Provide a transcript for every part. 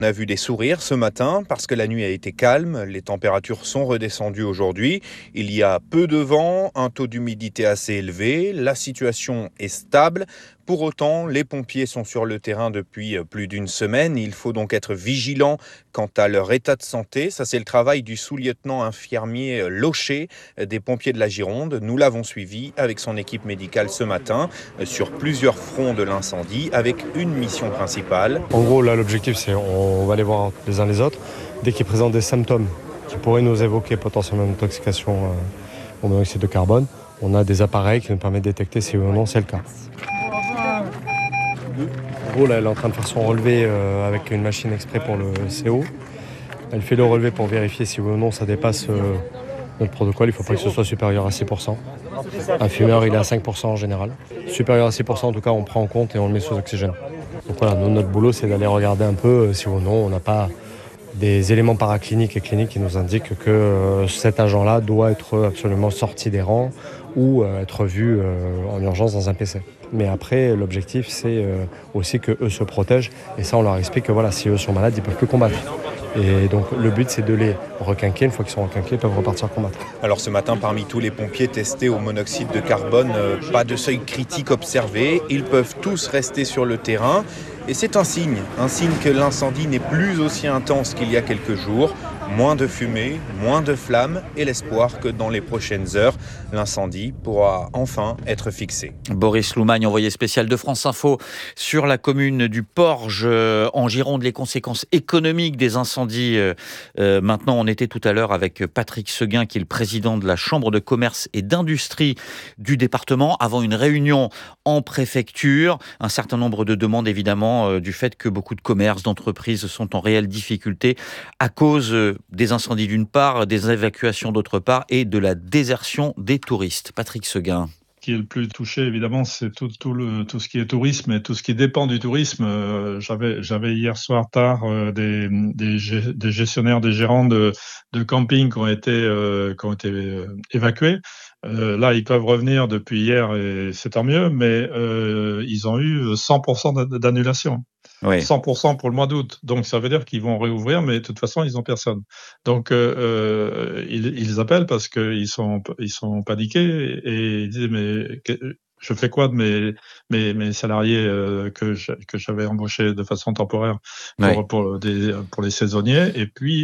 On a vu des sourires ce matin parce que la nuit a été calme, les températures sont redescendues aujourd'hui, il y a peu de vent, un taux d'humidité assez élevé, la situation est stable. Pour autant, les pompiers sont sur le terrain depuis plus d'une semaine, il faut donc être vigilant quant à leur état de santé. Ça, c'est le travail du sous-lieutenant infirmier Locher des pompiers de la Gironde. Nous l'avons suivi avec son équipe médicale ce matin sur plusieurs fronts de l'incendie avec une mission principale. En gros, là, l'objectif, c'est on va aller voir les uns les autres. Dès qu'ils présentent des symptômes qui pourraient nous évoquer potentiellement une intoxication au monoxyde de carbone, on a des appareils qui nous permettent de détecter si oui ou non c'est le cas. En gros, là, elle est en train de faire son relevé avec une machine exprès pour le CO. Elle fait le relevé pour vérifier si oui ou non ça dépasse notre protocole. Il ne faut pas que ce soit supérieur à 6%. Un fumeur, il est à 5% en général. Supérieur à 6%, en tout cas, on prend en compte et on le met sous oxygène. Donc voilà, notre boulot, c'est d'aller regarder un peu si ou non on n'a pas des éléments paracliniques et cliniques qui nous indiquent que cet agent-là doit être absolument sorti des rangs ou être vu en urgence dans un PC. Mais après, l'objectif, c'est aussi qu'eux se protègent. Et ça, on leur explique que voilà, si eux sont malades, ils ne peuvent plus combattre. Et donc, le but, c'est de les requinquer. Une fois qu'ils sont requinqués, ils peuvent repartir combattre. Alors ce matin, parmi tous les pompiers testés au monoxyde de carbone, pas de seuil critique observé. Ils peuvent tous rester sur le terrain. Et c'est un signe que l'incendie n'est plus aussi intense qu'il y a quelques jours. Moins de fumée, moins de flammes et l'espoir que dans les prochaines heures, l'incendie pourra enfin être fixé. Boris Loumagne, envoyé spécial de France Info sur la commune du Porge en Gironde, les conséquences économiques des incendies. Maintenant, on était tout à l'heure avec Patrick Seguin, qui est le président de la Chambre de commerce et d'industrie du département, avant une réunion en préfecture. Un certain nombre de demandes, évidemment, du fait que beaucoup de commerces, d'entreprises sont en réelle difficulté à cause des incendies d'une part, des évacuations d'autre part et de la désertion des touristes. Patrick Seguin. Ce qui est le plus touché, évidemment, c'est tout ce qui est tourisme et tout ce qui dépend du tourisme. J'avais hier soir tard des gestionnaires, des gérants de camping qui ont été évacués. Là, ils peuvent revenir depuis hier et c'est tant mieux, mais ils ont eu 100% d'annulation. Oui. 100% pour le mois d'août. Donc, ça veut dire qu'ils vont réouvrir, mais de toute façon, ils n'ont personne. Donc, ils appellent parce qu'ils sont paniqués et ils disent, mais je fais quoi de mes salariés que j'avais embauchés de façon temporaire pour les saisonniers, et puis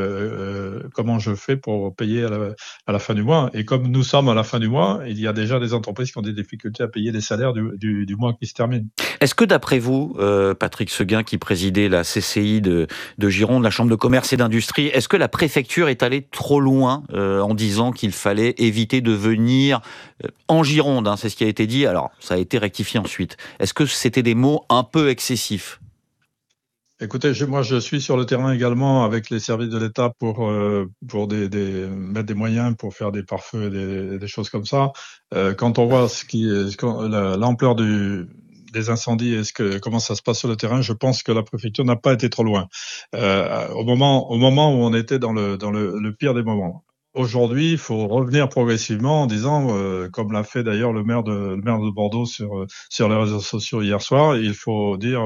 comment je fais pour payer à la fin du mois. Et comme nous sommes à la fin du mois, il y a déjà des entreprises qui ont des difficultés à payer les salaires du mois qui se termine. Est-ce que d'après vous, Patrick Seguin, qui présidait la CCI de Gironde, la Chambre de commerce et d'industrie, est-ce que la préfecture est allée trop loin en disant qu'il fallait éviter de venir en Gironde, c'est ce qui a été dit, alors ça a été rectifié ensuite. Est-ce que c'était des mots un peu excessifs ? Écoutez, moi je suis sur le terrain également avec les services de l'État pour mettre des moyens pour faire des pare-feux et des choses comme ça. Quand on voit l'ampleur des incendies et comment ça se passe sur le terrain, je pense que la préfecture n'a pas été trop loin. Au moment où on était dans le pire des moments. Aujourd'hui, il faut revenir progressivement en disant, comme l'a fait d'ailleurs le maire de Bordeaux sur les réseaux sociaux hier soir, il faut dire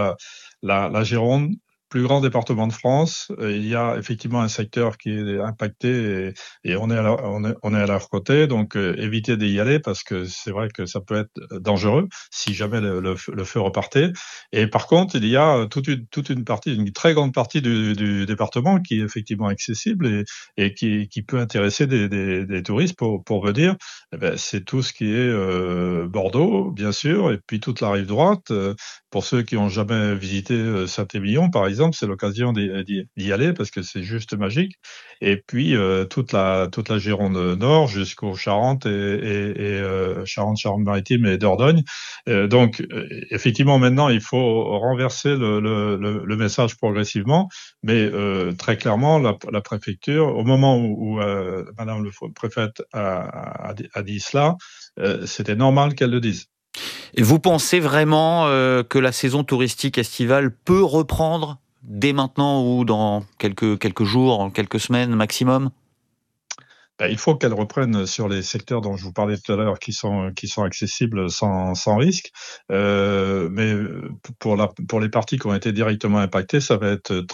la Gironde, plus grand département de France, il y a effectivement un secteur qui est impacté et on est à leur côté, donc éviter d'y aller parce que c'est vrai que ça peut être dangereux si jamais le feu repartait. Et par contre, il y a toute une partie, une très grande partie du département qui est effectivement accessible et qui peut intéresser des touristes pour venir. Eh ben, c'est tout ce qui est Bordeaux, bien sûr, et puis toute la rive droite. Pour ceux qui n'ont jamais visité Saint-Émilion, par exemple, c'est l'occasion d'y aller parce que c'est juste magique. Et puis toute la Gironde Nord jusqu'aux Charentes et Charente-Maritime et Dordogne. Donc effectivement, maintenant, il faut renverser le message progressivement, mais très clairement, la préfecture, au moment où Madame le préfète a dit cela, c'était normal qu'elle le dise. Et vous pensez vraiment que la saison touristique estivale peut reprendre dès maintenant ou dans quelques jours, quelques semaines maximum ? Il faut qu'elle reprenne sur les secteurs dont je vous parlais tout à l'heure, qui sont accessibles sans risque. Mais pour les parties qui ont été directement impactées, ça va être